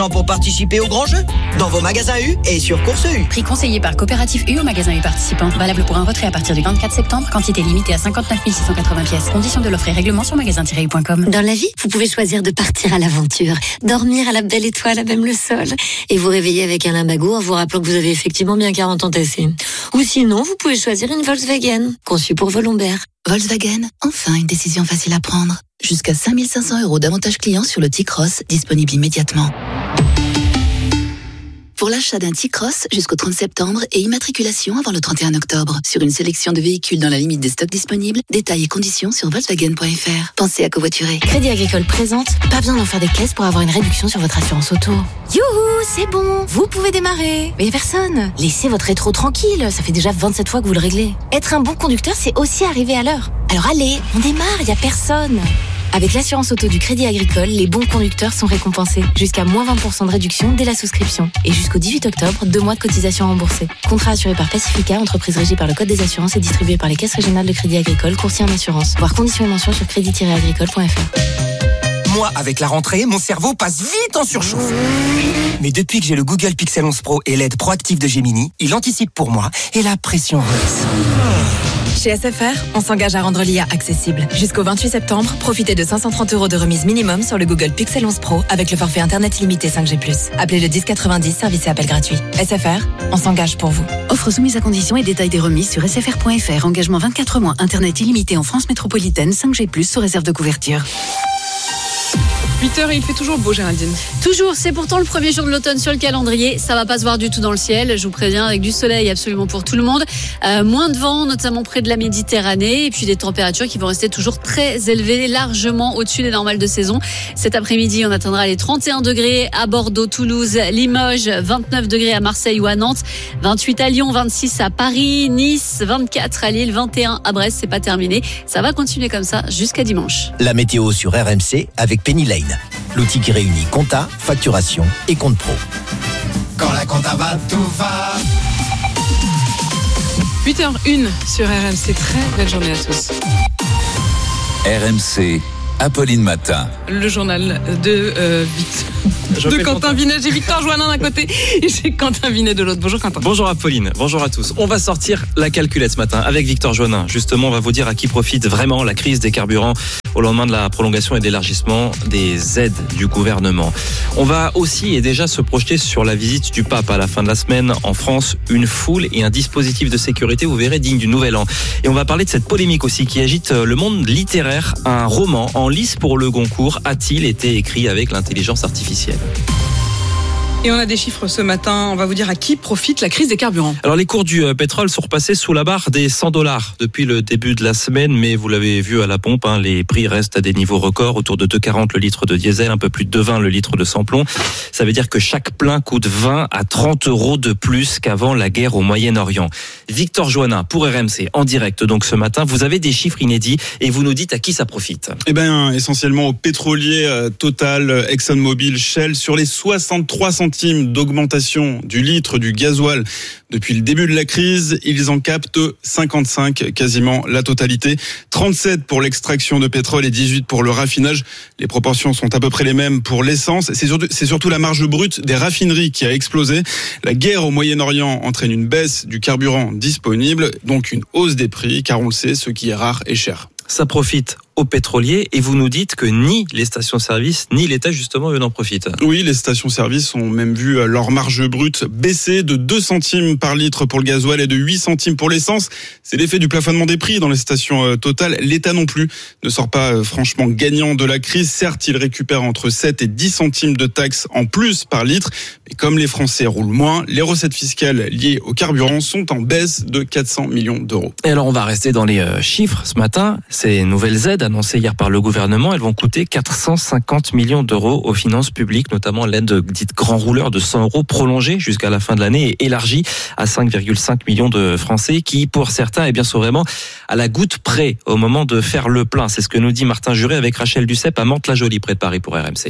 pour participer au grand jeu. Dans vos magasins U et sur Course U. Prix conseillé par Coopérative U au magasin U participant. Valable pour un retrait à partir du 24 septembre. Quantité limitée à 59 680 pièces. Conditions de l'offre et règlement sur magasin-u.com. Dans la vie, vous pouvez choisir de partir à l'aventure, dormir à la belle étoile à même le sol, et vous réveiller avec un limbago en vous rappelant que vous avez effectivement bien 40 ans tassés. Ou sinon, vous pouvez choisir une Volkswagen, conçue pour vos lombaires. Volkswagen, enfin une décision facile à prendre. Jusqu'à 5 500 € d'avantages clients sur le T-Cross, disponible immédiatement. Pour l'achat d'un T-Cross jusqu'au 30 septembre et immatriculation avant le 31 octobre. Sur une sélection de véhicules dans la limite des stocks disponibles, détails et conditions sur Volkswagen.fr. Pensez à covoiturer. Crédit Agricole présente, pas besoin d'en faire des caisses pour avoir une réduction sur votre assurance auto. Youhou, c'est bon, vous pouvez démarrer. Mais personne. Laissez votre rétro tranquille, ça fait déjà 27 fois que vous le réglez. Être un bon conducteur, c'est aussi arriver à l'heure. Alors allez, on démarre, y a personne. Avec l'assurance auto du Crédit Agricole, les bons conducteurs sont récompensés. Jusqu'à moins 20% de réduction dès la souscription. Et jusqu'au 18 octobre, 2 mois de cotisation remboursée. Contrat assuré par Pacifica, entreprise régie par le Code des assurances et distribué par les caisses régionales de Crédit Agricole, courtier en assurance. Voir conditions et mentions sur crédit-agricole.fr. Moi, avec la rentrée, mon cerveau passe vite en surchauffe. Mais depuis que j'ai le Google Pixel 11 Pro et l'aide proactive de Gemini, il anticipe pour moi et la pression redescend. Chez SFR, on s'engage à rendre l'IA accessible. Jusqu'au 28 septembre, profitez de 530 € de remise minimum sur le Google Pixel 11 Pro avec le forfait Internet limité 5G+. Appelez le 1090, service et appel gratuit. SFR, on s'engage pour vous. Offre soumise à conditions et détails des remises sur sfr.fr. Engagement 24 mois. Internet illimité en France métropolitaine. 5G+, sous réserve de couverture. 8h et il fait toujours beau, Géraldine. Toujours, c'est pourtant le premier jour de l'automne sur le calendrier. Ça va pas se voir du tout dans le ciel, je vous préviens, avec du soleil absolument pour tout le monde. Moins de vent, notamment près de la Méditerranée, et puis des températures qui vont rester toujours très élevées, largement au-dessus des normales de saison. Cet après-midi, on atteindra les 31 degrés à Bordeaux, Toulouse, Limoges, 29 degrés à Marseille ou à Nantes, 28 à Lyon, 26 à Paris, Nice, 24 à Lille, 21 à Brest. C'est pas terminé. Ça va continuer comme ça jusqu'à dimanche. La météo sur RMC avec Penny Lane. L'outil qui réunit compta, facturation et compte pro. Quand la compta va, tout va. 8h01 sur RMC. Très belle journée à tous. RMC, Apolline Matin. Le journal de Quentin Vinet. J'ai Victor Joannin d'un côté et j'ai Quentin Vinet de l'autre. Bonjour Quentin. Bonjour Apolline, bonjour à tous. On va sortir la calculette ce matin avec Victor Joannin. Justement, on va vous dire à qui profite vraiment la crise des carburants au lendemain de la prolongation et de l'élargissement des aides du gouvernement. On va aussi et déjà se projeter sur la visite du pape à la fin de la semaine en France. Une foule et un dispositif de sécurité, vous verrez, digne du nouvel an. Et on va parler de cette polémique aussi qui agite le monde littéraire. Un roman en lice pour le Goncourt a-t-il été écrit avec l'intelligence artificielle ? Et on a des chiffres ce matin, on va vous dire à qui profite la crise des carburants. Alors les cours du pétrole sont repassés sous la barre des $100 depuis le début de la semaine, mais vous l'avez vu à la pompe, les prix restent à des niveaux records, autour de 2,40 le litre de diesel, un peu plus de 2,20 le litre de sans-plomb. Ça veut dire que chaque plein coûte 20 à 30 € de plus qu'avant la guerre au Moyen-Orient. Victor Joannin pour RMC en direct donc ce matin, vous avez des chiffres inédits et vous nous dites à qui ça profite. Eh bien essentiellement aux pétroliers Total, ExxonMobil, Shell sur les 63 centimes d'augmentation du litre du gasoil depuis le début de la crise, ils en captent 55, quasiment la totalité. 37 pour l'extraction de pétrole et 18 pour le raffinage. Les proportions sont à peu près les mêmes pour l'essence. C'est surtout la marge brute des raffineries qui a explosé. La guerre au Moyen-Orient entraîne une baisse du carburant disponible, donc une hausse des prix, car on le sait, ce qui est rare est cher. Ça profite aux pétroliers et vous nous dites que ni les stations-service ni l'État justement eux n'en profitent. Oui, les stations-service ont même vu leur marge brute baisser de 2 centimes par litre pour le gasoil et de 8 centimes pour l'essence. C'est l'effet du plafonnement des prix dans les stations Total. L'État non plus ne sort pas franchement gagnant de la crise. Certes, il récupère entre 7 et 10 centimes de taxes en plus par litre. Mais comme les Français roulent moins, les recettes fiscales liées au carburant sont en baisse de 400 millions d'euros. Et alors on va rester dans les chiffres ce matin. Ces nouvelles aides annoncées hier par le gouvernement, elles vont coûter 450 millions d'euros aux finances publiques, notamment l'aide dite grand rouleur de 100 € prolongée jusqu'à la fin de l'année et élargie à 5,5 millions de Français qui, pour certains, sont vraiment à la goutte près au moment de faire le plein. C'est ce que nous dit Martin Juret avec Rachel Duceppe à Mantes-la-Jolie, près de Paris pour RMC.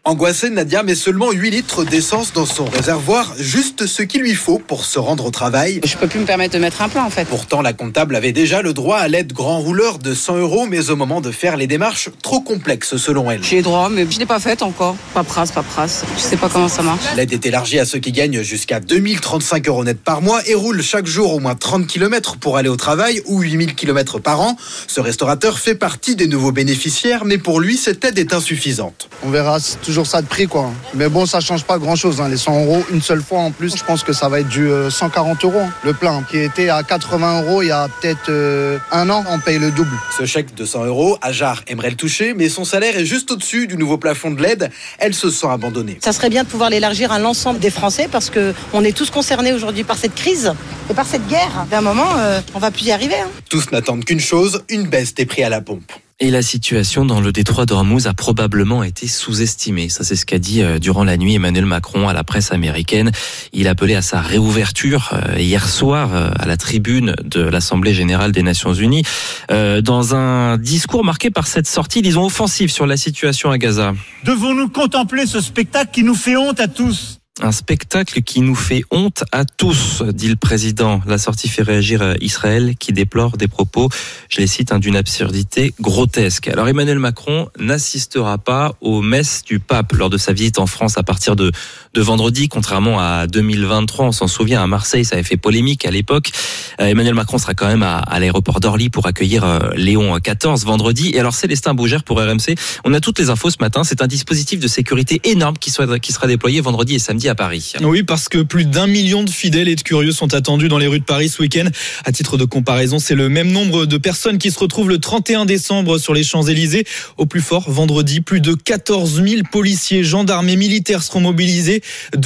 Angoissée, Nadia met seulement 8 litres d'essence dans son réservoir, juste ce qu'il lui faut pour se rendre au travail. Je peux plus me permettre de mettre un plein en fait. Pourtant, la comptable avait déjà le droit à l'aide grand rouleur de 100 €, mais au moment de faire les démarches, trop complexes selon elle. J'ai droit, mais je l'ai pas faite encore. Paperasse. Je sais pas comment ça marche. L'aide est élargie à ceux qui gagnent jusqu'à 2035 € net par mois et roulent chaque jour au moins 30 km pour aller au travail ou 8000 km par an. Ce restaurateur fait partie des nouveaux bénéficiaires, mais pour lui, cette aide est insuffisante. On verra, c'est toujours ça de prix quoi. Mais bon, ça change pas grand chose. Les 100 € une seule fois en plus, je pense que ça va être du 140 €. Le plein qui était à 80 € il y a peut-être un an, on paye le double. Ce chèque de 100 €, Ajar aimerait le toucher, mais son salaire est juste au-dessus du nouveau plafond de l'aide. Elle se sent abandonnée. Ça serait bien de pouvoir l'élargir à l'ensemble des Français parce qu'on est tous concernés aujourd'hui par cette crise et par cette guerre. D'un moment, on va plus y arriver. Tous n'attendent qu'une chose, une baisse des prix à la pompe. Et la situation dans le détroit d'Ormuz a probablement été sous-estimée. Ça, c'est ce qu'a dit durant la nuit Emmanuel Macron à la presse américaine. Il appelait à sa réouverture hier soir à la tribune de l'Assemblée générale des Nations Unies dans un discours marqué par cette sortie, disons, offensive sur la situation à Gaza. Devons-nous contempler ce spectacle qui nous fait honte à tous ? Un spectacle qui nous fait honte à tous, dit le président. La sortie fait réagir Israël qui déplore des propos, je les cite, d'une absurdité grotesque. Alors Emmanuel Macron n'assistera pas aux messes du pape lors de sa visite en France à partir de vendredi, contrairement à 2023. On s'en souvient, à Marseille, ça avait fait polémique à l'époque. Emmanuel Macron sera quand même à l'aéroport d'Orly pour accueillir Léon XIV vendredi. Et alors Célestin Bougère pour RMC, on a toutes les infos ce matin. C'est un dispositif de sécurité énorme qui sera déployé vendredi et samedi à Paris. Oui, parce que plus d'1 million de fidèles et de curieux sont attendus dans les rues de Paris ce week-end. À titre de comparaison, c'est le même nombre de personnes qui se retrouvent le 31 décembre sur les Champs-Élysées. Au plus fort, vendredi, plus de 14 000 policiers, gendarmes et militaires seront mobilisés.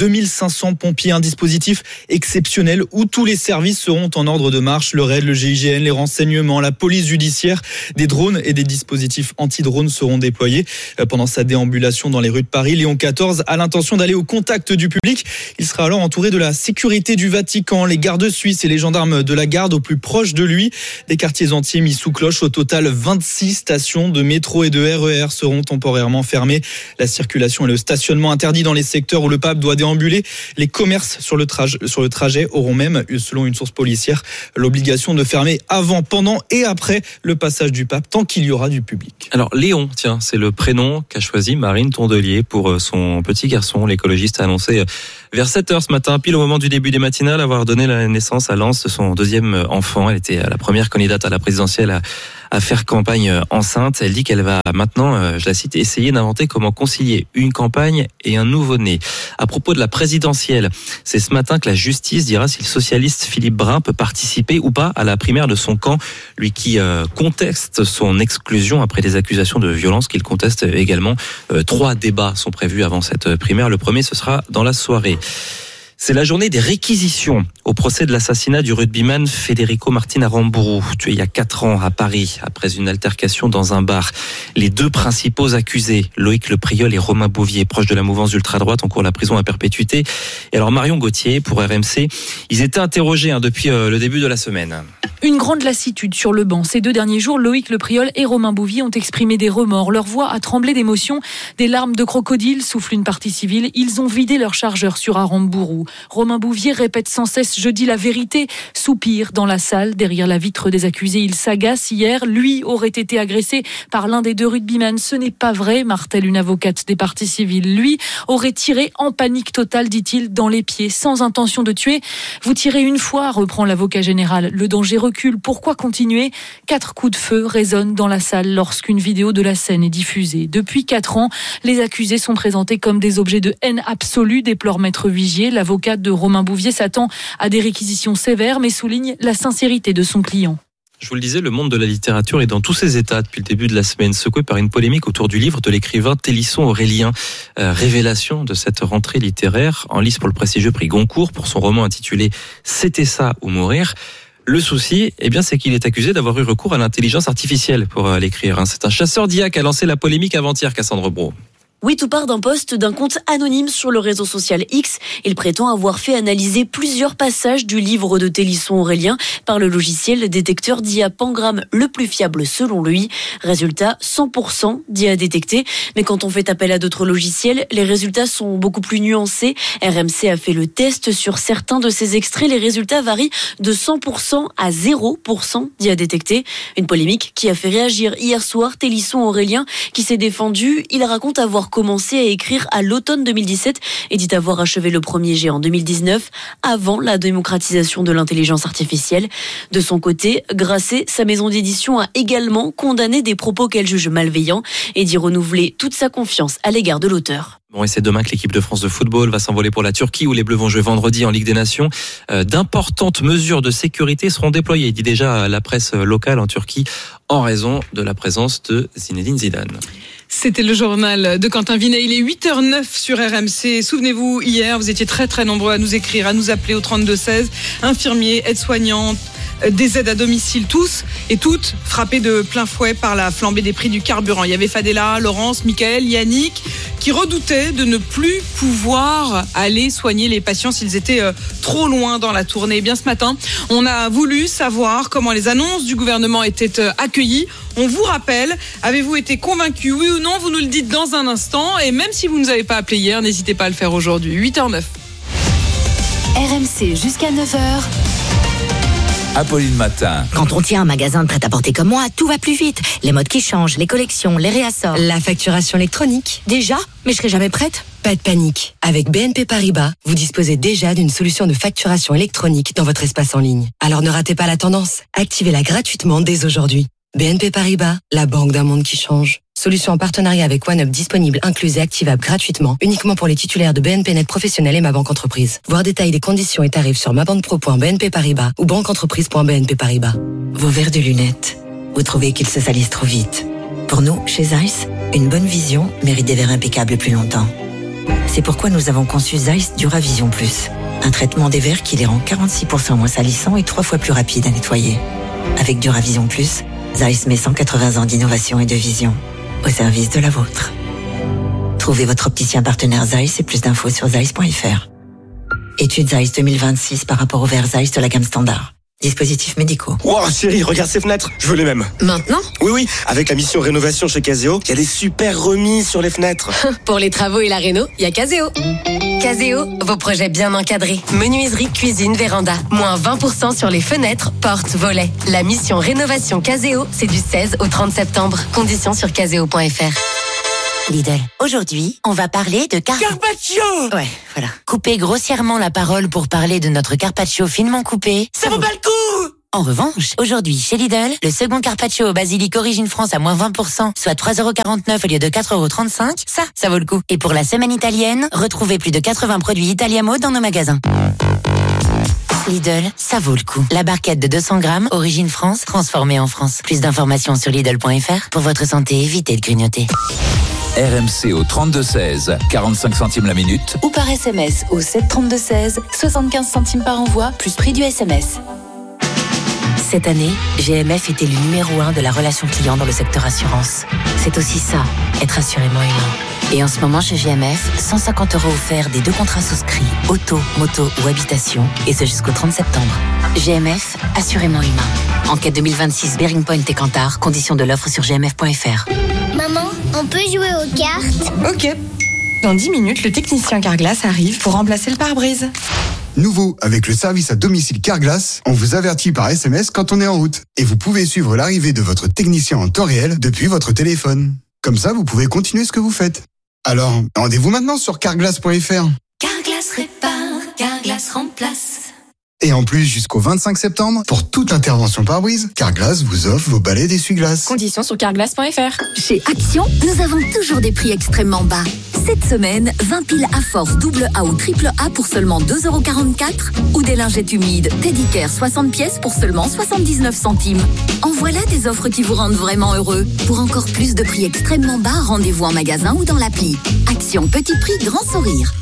2500 pompiers, un dispositif exceptionnel où tous les services seront en ordre de marche. Le RAID, le GIGN, les renseignements, la police judiciaire, des drones et des dispositifs anti-drones seront déployés. Pendant sa déambulation dans les rues de Paris, Léon XIV a l'intention d'aller au contact du public. Il sera alors entouré de la sécurité du Vatican, les gardes suisses et les gendarmes de la garde au plus proche de lui. Des quartiers entiers mis sous cloche. Au total, 26 stations de métro et de RER seront temporairement fermées. La circulation et le stationnement interdits dans les secteurs où le pape doit déambuler. Les commerces sur le trajet auront même, selon une source policière, l'obligation de fermer avant, pendant et après le passage du pape, tant qu'il y aura du public. Alors Léon, tiens, c'est le prénom qu'a choisi Marine Tondelier pour son petit garçon. L'écologiste a annoncé vers 7h ce matin, pile au moment du début des matinales, avoir donné la naissance à Lance de son deuxième enfant. Elle était la première candidate à la présidentielle à faire campagne enceinte. Elle dit qu'elle va maintenant, je la cite, essayer d'inventer comment concilier une campagne et un nouveau-né. À propos de la présidentielle, c'est ce matin que la justice dira si le socialiste Philippe Brun peut participer ou pas à la primaire de son camp, lui qui conteste son exclusion après des accusations de violence qu'il conteste également. 3 débats sont prévus avant cette primaire. Le premier, ce sera dans la soirée. C'est la journée des réquisitions au procès de l'assassinat du rugbyman Federico Martin Aramburu, tué il y a 4 ans à Paris après une altercation dans un bar. Les 2 principaux accusés, Loïc Le Priol et Romain Bouvier, proches de la mouvance ultra-droite, encourent la prison à perpétuité. Et alors Marion Gauthier pour RMC, ils étaient interrogés depuis le début de la semaine. Une grande lassitude sur le banc. Ces 2 derniers jours, Loïc Le Priol et Romain Bouvier ont exprimé des remords. Leur voix a tremblé d'émotion. Des larmes de crocodile, souffle une partie civile. Ils ont vidé leur chargeur sur Aramburu. Romain Bouvier répète sans cesse « Je dis la vérité », soupire dans la salle. Derrière la vitre des accusés, il s'agace. Hier, lui aurait été agressé par l'un des 2 rugbyman. Ce n'est pas vrai, martèle une avocate des parties civiles. Lui aurait tiré en panique totale, dit-il, dans les pieds, sans intention de tuer. Vous tirez une fois, reprend l'avocat général. Le danger recule. Pourquoi continuer ? 4 coups de feu résonnent dans la salle lorsqu'une vidéo de la scène est diffusée. Depuis 4 ans, les accusés sont présentés comme des objets de haine absolue, déplore Maître Vigier. L'avocate de Romain Bouvier s'attend à des réquisitions sévères, mais souligne la sincérité de son client. Je vous le disais, le monde de la littérature est dans tous ses états depuis le début de la semaine, secoué par une polémique autour du livre de l'écrivain Télisson Aurélien. Révélation de cette rentrée littéraire, en lice pour le prestigieux prix Goncourt pour son roman intitulé « C'était ça ou mourir ». Le souci, c'est qu'il est accusé d'avoir eu recours à l'intelligence artificielle pour l'écrire. C'est un chasseur d'IA qui a lancé la polémique avant-hier, Cassandre Brault. Oui, tout part d'un post d'un compte anonyme sur le réseau social X. Il prétend avoir fait analyser plusieurs passages du livre de Télisson Aurélien par le logiciel détecteur d'IA Pangram, le plus fiable selon lui. Résultat, 100% d'IA détecté. Mais quand on fait appel à d'autres logiciels, les résultats sont beaucoup plus nuancés. RMC a fait le test sur certains de ces extraits. Les résultats varient de 100% à 0% d'IA détecté. Une polémique qui a fait réagir hier soir Télisson Aurélien qui s'est défendu. Il raconte avoir commencé à écrire à l'automne 2017 et dit avoir achevé le premier jet en 2019, avant la démocratisation de l'intelligence artificielle. De son côté, Grasset, sa maison d'édition, a également condamné des propos qu'elle juge malveillants et dit renouveler toute sa confiance à l'égard de l'auteur. Bon, et c'est demain que l'équipe de France de football va s'envoler pour la Turquie où les Bleus vont jouer vendredi en Ligue des Nations. D'importantes mesures de sécurité seront déployées, dit déjà la presse locale en Turquie, en raison de la présence de Zinedine Zidane. C'était le journal de Quentin Vinet. Il est 8h09 sur RMC. Souvenez-vous, hier, vous étiez très très nombreux à nous écrire, à nous appeler au 3216. Infirmiers, aides-soignantes, des aides à domicile, tous et toutes frappés de plein fouet par la flambée des prix du carburant. Il y avait Fadela, Laurence, Michael, Yannick qui redoutaient de ne plus pouvoir aller soigner les patients s'ils étaient trop loin dans la tournée. Et bien ce matin, on a voulu savoir comment les annonces du gouvernement étaient accueillies. On vous rappelle, avez-vous été convaincu, oui ou non? Vous nous le dites dans un instant. Et même si vous ne nous avez pas appelé hier, n'hésitez pas à le faire aujourd'hui. 8h09. RMC jusqu'à 9h. Apolline Matin. Quand on tient un magasin de prêt-à-porter comme moi, tout va plus vite. Les modes qui changent, les collections, les réassorts. La facturation électronique. Déjà? Mais je serai jamais prête? Pas de panique. Avec BNP Paribas, vous disposez déjà d'une solution de facturation électronique dans votre espace en ligne. Alors ne ratez pas la tendance. Activez-la gratuitement dès aujourd'hui. BNP Paribas, la banque d'un monde qui change. Solution en partenariat avec OneUp disponible, incluse et activable gratuitement, uniquement pour les titulaires de BNP Net Professionnel et Ma Banque Entreprise. Voir détails des conditions et tarifs sur mabanquepro.bnp Paribas ou banqueentreprise.bnp Paribas. Vos verres de lunettes, vous trouvez qu'ils se salissent trop vite. Pour nous, chez Zeiss, une bonne vision mérite des verres impeccables plus longtemps. C'est pourquoi nous avons conçu Zeiss Duravision Plus, un traitement des verres qui les rend 46% moins salissants et 3 fois plus rapides à nettoyer. Avec Duravision Plus, Zeiss met 180 ans d'innovation et de vision au service de la vôtre. Trouvez votre opticien partenaire Zeiss et plus d'infos sur zeiss.fr. Étude Zeiss 2026 par rapport aux verres Zeiss de la gamme standard. Dispositifs médicaux. Wow, chérie, regarde ces fenêtres, je veux les mêmes. Maintenant? Oui, avec la mission rénovation chez Caseo, il y a des super remises sur les fenêtres. Pour les travaux et la réno, il y a Caseo. Caseo, vos projets bien encadrés. Menuiserie, cuisine, véranda. Moins 20% sur les fenêtres, portes, volets. La mission rénovation Caseo, c'est du 16 au 30 septembre. Conditions sur caseo.fr. Lidl, aujourd'hui, on va parler de Carpaccio. Ouais, voilà. Coupez grossièrement la parole pour parler de notre carpaccio finement coupé. Ça vaut pas le coup. En revanche, aujourd'hui, chez Lidl, le second carpaccio au basilic Origine France à moins 20%, soit 3,49€ au lieu de 4,35€, ça vaut le coup. Et pour la semaine italienne, retrouvez plus de 80 produits Italiamo dans nos magasins. Lidl, ça vaut le coup. La barquette de 200 grammes, Origine France, transformée en France. Plus d'informations sur Lidl.fr. Pour votre santé, évitez de grignoter. RMC au 3216, 45 centimes la minute. Ou par SMS au 73216, 75 centimes par envoi, plus prix du SMS. Cette année, GMF était le numéro 1 de la relation client dans le secteur assurance. C'est aussi ça, être assurément humain. Et en ce moment, chez GMF, 150€ offerts des 2 contrats souscrits, auto, moto ou habitation, et ce jusqu'au 30 septembre. GMF, assurément humain. Enquête 2026, Bearing Point et Kantar, conditions de l'offre sur gmf.fr. Maman, on peut jouer aux cartes? Ok. Dans 10 minutes, le technicien Carglass arrive pour remplacer le pare-brise. Nouveau, avec le service à domicile Carglass, on vous avertit par SMS quand on est en route. Et vous pouvez suivre l'arrivée de votre technicien en temps réel depuis votre téléphone. Comme ça, vous pouvez continuer ce que vous faites. Alors, rendez-vous maintenant sur carglass.fr. Carglass répare, Carglass remplace. Et en plus, jusqu'au 25 septembre, pour toute intervention pare-brise, Carglass vous offre vos balais d'essuie-glace. Conditions sur carglass.fr. Chez Action, nous avons toujours des prix extrêmement bas. Cette semaine, 20 piles à force double A ou triple A pour seulement 2,44€ ou des lingettes humides Teddy Care 60 pièces pour seulement 79 centimes. En voilà des offres qui vous rendent vraiment heureux. Pour encore plus de prix extrêmement bas, rendez-vous en magasin ou dans l'appli. Action, petit prix, grand sourire.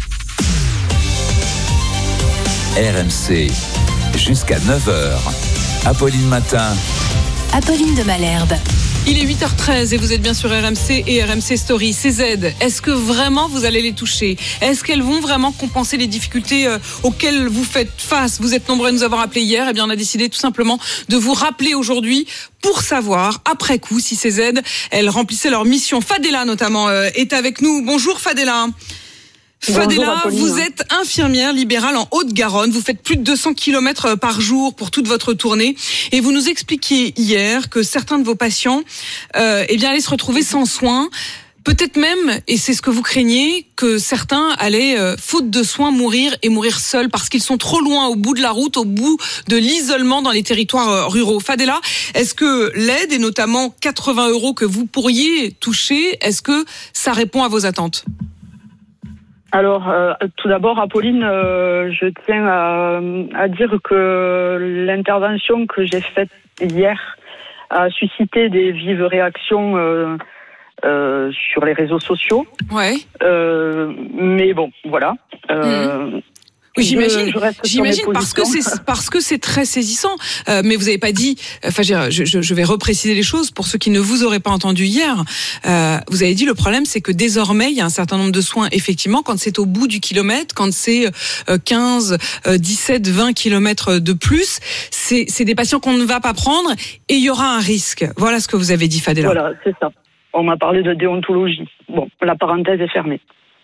RMC, jusqu'à 9h. Apolline Matin. Apolline de Malherbe. Il est 8h13 et vous êtes bien sur RMC et RMC Story. Ces aides, est-ce que vraiment vous allez les toucher ? Est-ce qu'elles vont vraiment compenser les difficultés auxquelles vous faites face ? Vous êtes nombreux à nous avoir appelé hier. Eh bien, on a décidé tout simplement de vous rappeler aujourd'hui pour savoir, après coup, si ces aides, elles remplissaient leur mission. Fadela, notamment, est avec nous. Bonjour, Fadela. Fadela, vous êtes infirmière libérale en Haute-Garonne. Vous faites plus de 200 km par jour pour toute votre tournée. Et vous nous expliquiez hier que certains de vos patients allaient se retrouver sans soins. Peut-être même, et c'est ce que vous craignez, que certains allaient, faute de soins, mourir seuls parce qu'ils sont trop loin au bout de la route, au bout de l'isolement dans les territoires ruraux. Fadela, est-ce que l'aide, et notamment 80 € que vous pourriez toucher, est-ce que ça répond à vos attentes ? Alors, tout d'abord, Apolline, je tiens à dire que l'intervention que j'ai faite hier a suscité des vives réactions sur les réseaux sociaux. Ouais. Mais bon, voilà. Oui, j'imagine parce que c'est très saisissant. Mais vous n'avez pas dit. Enfin, je vais repréciser les choses pour ceux qui ne vous auraient pas entendu hier. Vous avez dit le problème, c'est que désormais il y a un certain nombre de soins. Effectivement, quand c'est au bout du kilomètre, quand c'est 15, 17, 20 kilomètres de plus, c'est des patients qu'on ne va pas prendre et il y aura un risque. Voilà ce que vous avez dit, Fadela. Voilà, c'est ça. On m'a parlé de déontologie. Bon, la parenthèse est fermée.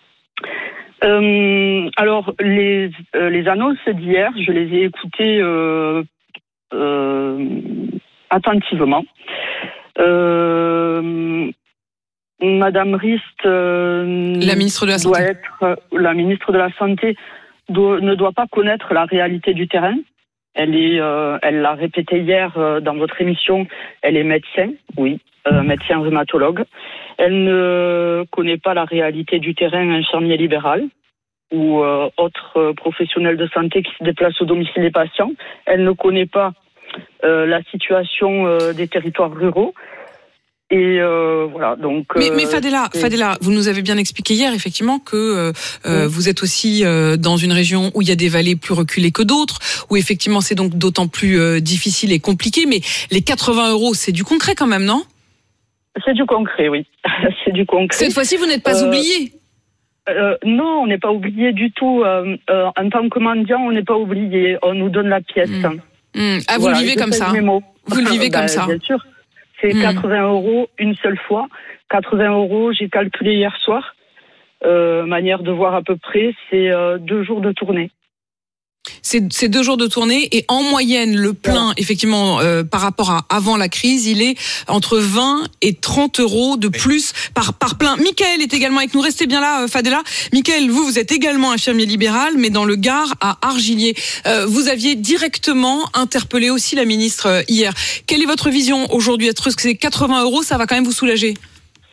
Alors, les annonces d'hier, je les ai écoutées attentivement. Madame Rist, la ministre de la Santé, la ministre de la Santé ne doit pas connaître la réalité du terrain. Elle l'a répété hier dans votre émission. Elle est médecin, oui. Médecin rhumatologue. Elle ne connaît pas la réalité du terrain infirmier libéral ou autre professionnel de santé qui se déplace au domicile des patients. Elle ne connaît pas la situation des territoires ruraux. Et voilà, donc. Mais Fadela, vous nous avez bien expliqué hier, effectivement, que vous êtes aussi dans une région où il y a des vallées plus reculées que d'autres, où effectivement c'est donc d'autant plus difficile et compliqué. Mais les 80 €, c'est du concret quand même, non ? C'est du concret, oui. C'est du concret. Cette fois-ci, vous n'êtes pas oublié. Non, on n'est pas oublié du tout. En tant que mendiant, on n'est pas oublié. On nous donne la pièce. Ah, vous le vivez comme ça. Vous le vivez comme ça. Bien sûr. C'est 80 € une seule fois. 80 €, j'ai calculé hier soir. Manière de voir à peu près, c'est 2 jours de tournée. C'est 2 jours de tournée et en moyenne le plein, effectivement, par rapport à avant la crise, il est entre 20 et 30 € de plus par plein. Michael est également avec nous. Restez bien là, Fadela. Michael, vous êtes également infirmier libéral, mais dans le Gard à Argilier. Vous aviez directement interpellé aussi la ministre hier. Quelle est votre vision aujourd'hui ? Est-ce que ces 80 €, ça va quand même vous soulager ?